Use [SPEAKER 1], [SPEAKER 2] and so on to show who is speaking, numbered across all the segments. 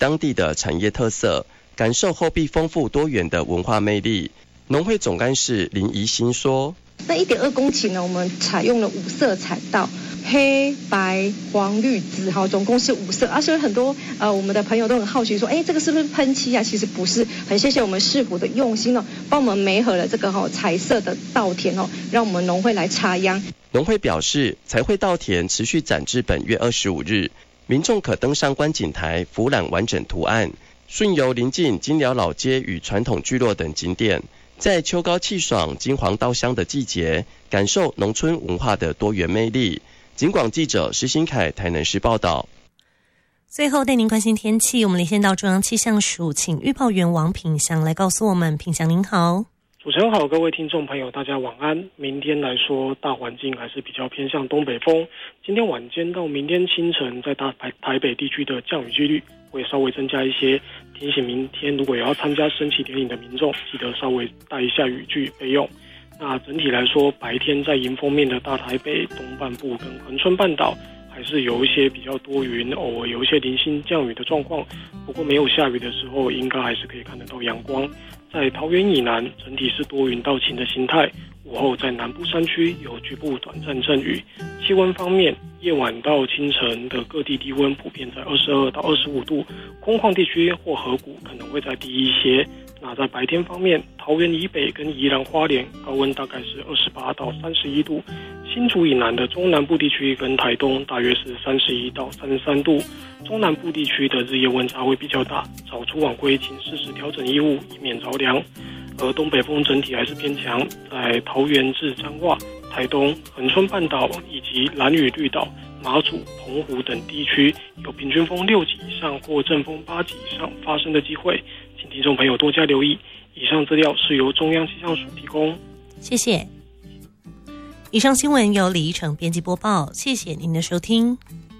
[SPEAKER 1] 当地的产业特色，感受后壁丰富多元的文化魅力。农会总干事林怡欣说：“
[SPEAKER 2] 那1.2公顷呢，我们采用了5色彩稻。”黑白黄绿紫，总共是5色啊，所以很多我们的朋友都很好奇说，这个是不是喷漆啊？其实不是，很谢谢我们市府的用心哦，帮我们媒合了这个彩色的稻田哦，让我们农会来插秧。
[SPEAKER 1] 农会表示，彩绘稻田持续展至本月25日，民众可登上观景台俯览完整图案，顺游邻近金寮老街与传统聚落等景点，在秋高气爽、金黄稻香的季节，感受农村文化的多元魅力。警广记者施新凯台南市报道。
[SPEAKER 3] 最后带您关心天气，我们连线到中央气象署，请预报员王品祥来告诉我们。品祥您好。
[SPEAKER 4] 主持人好，各位听众朋友大家晚安。明天来说，大环境还是比较偏向东北风，今天晚间到明天清晨，在台北地区的降雨几率会稍微增加一些，提醒明天如果有要参加升旗典礼的民众，记得稍微带一下雨具备用。那整体来说，白天在迎风面的大台北东半部跟恒春半岛还是有一些比较多云，偶尔有一些零星降雨的状况，不过没有下雨的时候，应该还是可以看得到阳光。在桃园以南，整体是多云到晴的形态，午后在南部山区有局部短暂阵雨。气温方面，夜晚到清晨的各地低温普遍在22到25度，空旷地区或河谷可能会再低一些。那在白天方面，桃园以北跟宜兰花莲高温大概是28到31度，新竹以南的中南部地区跟台东大约是31到33度，中南部地区的日夜温差会比较大，早出晚归请适时调整衣物，以免着凉。而东北风整体还是偏强，在桃园至彰化、台东、恒春半岛以及兰屿绿岛、马祖、澎湖等地区有平均风6级以上或阵风8级以上发生的机会，请听众朋友多加留意。以上资料是由中央气象署提供。
[SPEAKER 3] 谢谢。以上新闻由李依晨编辑播报，谢谢您的收听。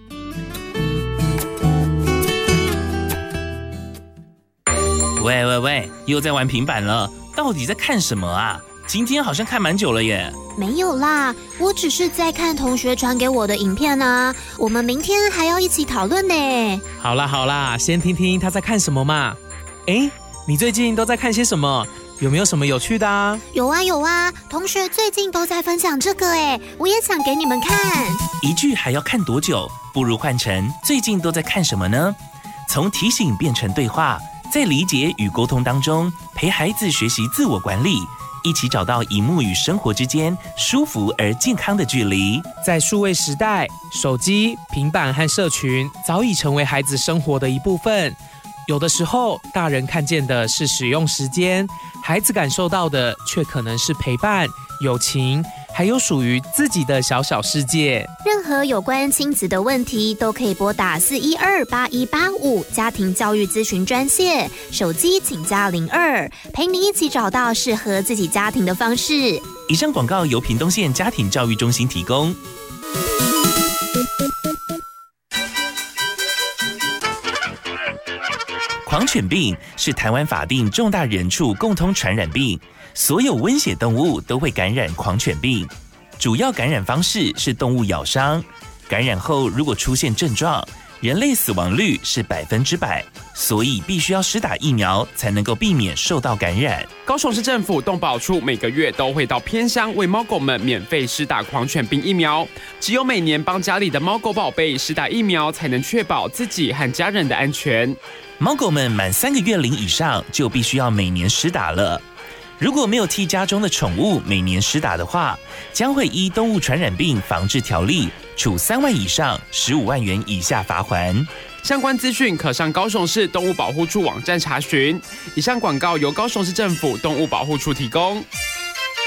[SPEAKER 5] 喂，又在玩平板了，到底在看什么啊？今天好像看蛮久了耶。
[SPEAKER 6] 没有啦，我只是在看同学传给我的影片啊，我们明天还要一起讨论呢。
[SPEAKER 7] 好啦，先听听他在看什么嘛。你最近都在看些什么？有没有什么有趣的啊？
[SPEAKER 6] 有啊，同学最近都在分享这个我也想给你们看。
[SPEAKER 5] 一句还要看多久？不如换成最近都在看什么呢？从提醒变成对话，在理解与沟通当中，陪孩子学习自我管理，一起找到萤幕与生活之间舒服而健康的距离。
[SPEAKER 7] 在数位时代，手机、平板和社群早已成为孩子生活的一部分。有的时候，大人看见的是使用时间，孩子感受到的却可能是陪伴、友情，还有属于自己的小小世界。
[SPEAKER 6] 任何有关亲子的问题，都可以拨打412-8185家庭教育咨询专线，手机请加02，陪你一起找到适合自己家庭的方式。
[SPEAKER 5] 以上广告由屏东县家庭教育中心提供。狂犬病是台湾法定重大人畜共通传染病，所有温血动物都会感染狂犬病。主要感染方式是动物咬伤，感染后如果出现症状，人类死亡率是100%，所以必须要施打疫苗才能够避免受到感染。
[SPEAKER 8] 高雄市政府动保处每个月都会到偏乡为猫狗们免费施打狂犬病疫苗，只有每年帮家里的猫狗宝贝施打疫苗，才能确保自己和家人的安全。
[SPEAKER 5] 猫狗们满3个月龄以上就必须要每年施打了。如果没有替家中的宠物每年施打的话，将会依动物传染病防治条例处3万以上15万元以下罚锾。
[SPEAKER 8] 相关资讯可上高雄市动物保护处网站查询。以上广告由高雄市政府动物保护处提供。